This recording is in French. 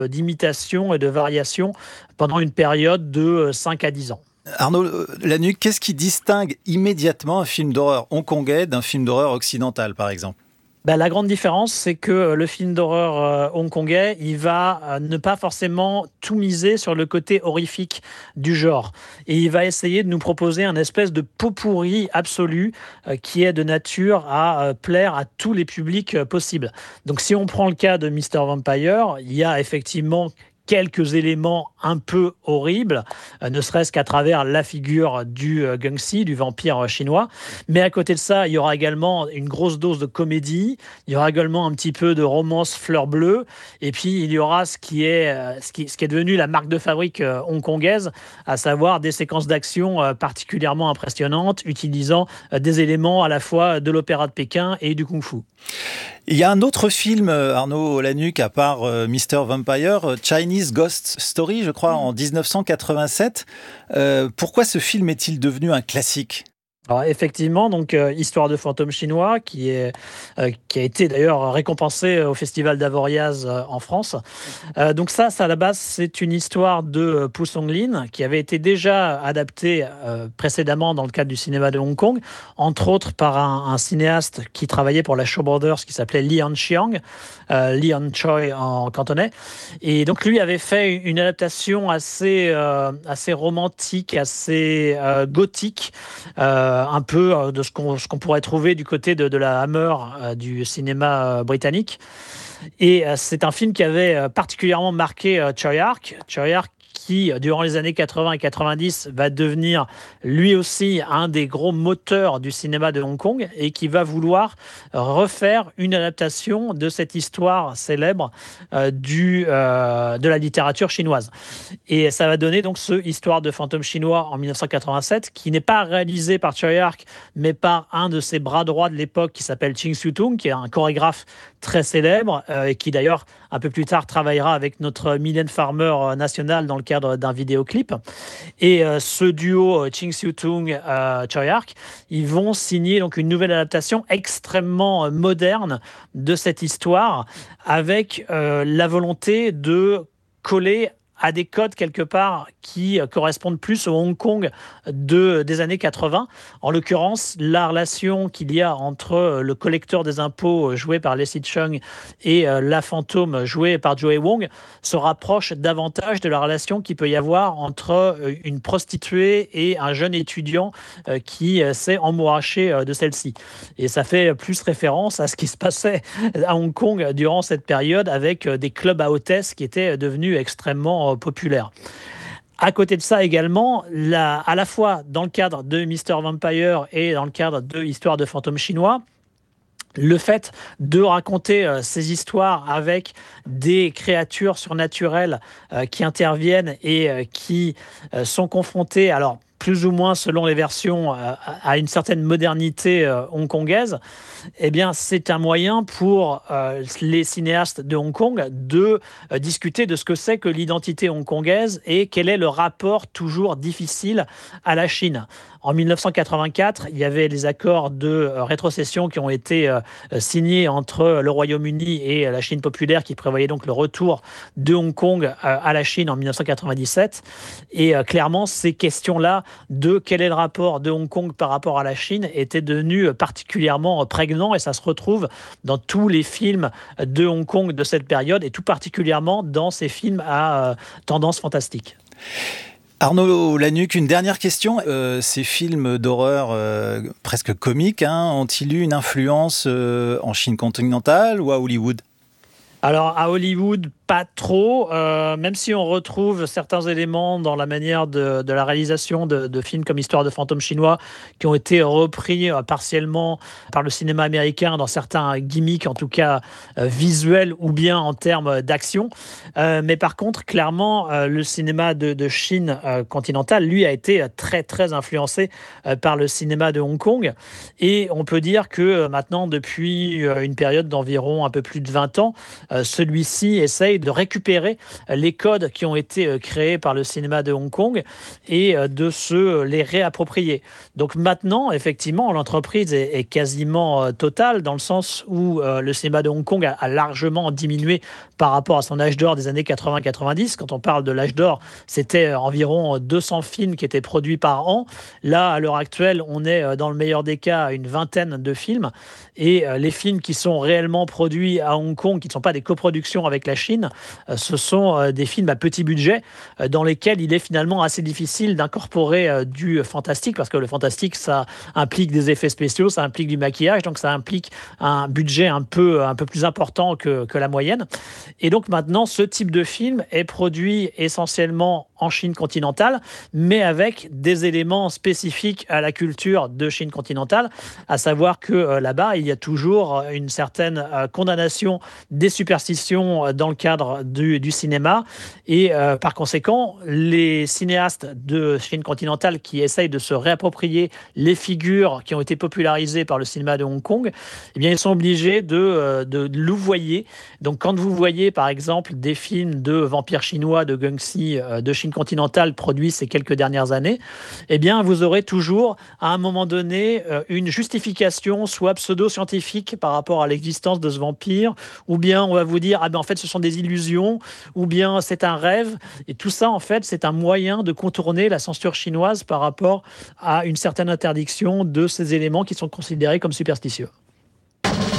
d'imitation et de variation pendant une période de 5 à 10 ans. Arnaud Lanuc, qu'est-ce qui distingue immédiatement un film d'horreur hongkongais d'un film d'horreur occidental, par exemple? La grande différence, c'est que le film d'horreur hongkongais, il va ne pas forcément tout miser sur le côté horrifique du genre. Et il va essayer de nous proposer un espèce de pot-pourri absolu qui est de nature à plaire à tous les publics possibles. Donc si on prend le cas de Mr. Vampire, il y a effectivement quelques éléments un peu horribles, ne serait-ce qu'à travers la figure du Guangxi, du vampire chinois. Mais à côté de ça, il y aura également une grosse dose de comédie, il y aura également un petit peu de romance fleur bleue, et puis il y aura ce qui est devenu la marque de fabrique hongkongaise, à savoir des séquences d'action particulièrement impressionnantes, utilisant des éléments à la fois de l'opéra de Pékin et du kung-fu. Il y a un autre film, Arnaud Lanuc, à part Mr. Vampire, Chinese Ghost Story, je crois, en 1987. Pourquoi ce film est-il devenu un classique ? Alors effectivement, donc Histoire de fantôme chinois, qui a été d'ailleurs récompensé au Festival d'Avoriaz en France. Donc ça, à la base, c'est une histoire de Pu Songlin, qui avait été déjà adaptée précédemment dans le cadre du cinéma de Hong Kong, entre autres par un cinéaste qui travaillait pour la Shaw Brothers, qui s'appelait Lee Han-chiang, Lee Han-choi en cantonais. Et donc lui avait fait une adaptation assez romantique, assez gothique, un peu de ce qu'on pourrait trouver du côté de la Hammer du cinéma britannique. Et c'est un film qui avait particulièrement marqué Tsui Hark. Tsui Hark qui, durant les années 80 et 90, va devenir lui aussi un des gros moteurs du cinéma de Hong Kong et qui va vouloir refaire une adaptation de cette histoire célèbre de la littérature chinoise. Et ça va donner donc ce Histoire de fantôme chinois en 1987, qui n'est pas réalisé par Tsui Hark, mais par un de ses bras droits de l'époque qui s'appelle Ching Siu-tung, qui est un chorégraphe très célèbre et qui d'ailleurs un peu plus tard travaillera avec notre Mylène Farmer nationale dans le cadre d'un vidéoclip. Et ce duo Ching Siu-tung Tsui Hark, ils vont signer donc une nouvelle adaptation extrêmement moderne de cette histoire, avec la volonté de coller à des codes quelque part qui correspondent plus au Hong Kong des années 80. En l'occurrence, la relation qu'il y a entre le collecteur des impôts joué par Leslie Cheung et la fantôme jouée par Joey Wong se rapproche davantage de la relation qu'il peut y avoir entre une prostituée et un jeune étudiant qui s'est emmouraché de celle-ci. Et ça fait plus référence à ce qui se passait à Hong Kong durant cette période, avec des clubs à hôtesses qui étaient devenus extrêmement populaires. À côté de ça également, à la fois dans le cadre de Mr. Vampire et dans le cadre de Histoire de fantôme chinois, le fait de raconter ces histoires avec des créatures surnaturelles qui interviennent et qui sont confrontées, alors plus ou moins selon les versions, à une certaine modernité hongkongaise, eh bien, c'est un moyen pour les cinéastes de Hong Kong de discuter de ce que c'est que l'identité hongkongaise et quel est le rapport toujours difficile à la Chine. En 1984, il y avait les accords de rétrocession qui ont été signés entre le Royaume-Uni et la Chine populaire, qui prévoyaient donc le retour de Hong Kong à la Chine en 1997. Et clairement, ces questions-là de quel est le rapport de Hong Kong par rapport à la Chine étaient devenues particulièrement prégnants, et ça se retrouve dans tous les films de Hong Kong de cette période, et tout particulièrement dans ces films à tendance fantastique. Arnaud Lanuc, une dernière question. Ces films d'horreur presque comiques ont-ils eu une influence en Chine continentale ou à Hollywood ? Alors, à Hollywood, pas trop, même si on retrouve certains éléments dans la manière de la réalisation de films comme Histoire de fantôme chinois qui ont été repris partiellement par le cinéma américain dans certains gimmicks, en tout cas visuels ou bien en termes d'action. Mais par contre, clairement, le cinéma de Chine continentale, lui, a été très, très influencé par le cinéma de Hong Kong. Et on peut dire que maintenant, depuis une période d'environ un peu plus de 20 ans, celui-ci essaye de récupérer les codes qui ont été créés par le cinéma de Hong Kong et de se les réapproprier. Donc maintenant, effectivement, l'entreprise est quasiment totale, dans le sens où le cinéma de Hong Kong a largement diminué par rapport à son âge d'or des années 80-90. Quand on parle de l'âge d'or, c'était environ 200 films qui étaient produits par an. Là, à l'heure actuelle, on est dans le meilleur des cas à une vingtaine de films. Et les films qui sont réellement produits à Hong Kong, qui ne sont pas des coproductions avec la Chine, ce sont des films à petit budget dans lesquels il est finalement assez difficile d'incorporer du fantastique, parce que le fantastique, ça implique des effets spéciaux, ça implique du maquillage, donc ça implique un budget un peu plus important que la moyenne. Et donc maintenant, ce type de film est produit essentiellement en Chine continentale, mais avec des éléments spécifiques à la culture de Chine continentale, à savoir que là-bas, il y a toujours une certaine condamnation des superstitions dans le cadre du cinéma. Et par conséquent, les cinéastes de Chine continentale qui essayent de se réapproprier les figures qui ont été popularisées par le cinéma de Hong Kong, eh bien, ils sont obligés de louvoyer. Donc, quand vous voyez, par exemple, des films de vampires chinois, de Guangxi, de Chine continentale produits ces quelques dernières années, eh bien, vous aurez toujours, à un moment donné, une justification, soit pseudo-scientifique par rapport à l'existence de ce vampire, ou bien on va vous dire, ah ben en fait, ce sont des illusions, ou bien c'est un rêve. Et tout ça, en fait, c'est un moyen de contourner la censure chinoise par rapport à une certaine interdiction de ces éléments qui sont considérés comme superstitieux.